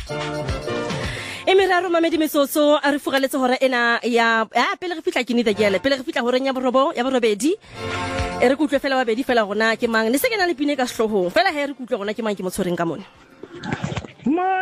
Emiraro mamedi metsotso a re fogaletse hora ena ya pele re fitla ke nita ke ele pele re fitla horeng ya borobedi re kutlwe fela babedi fela gona ke mang le se ke na le pine ka sehlohong fela he re kutlwe gona ke mang ke motshoreng ka mone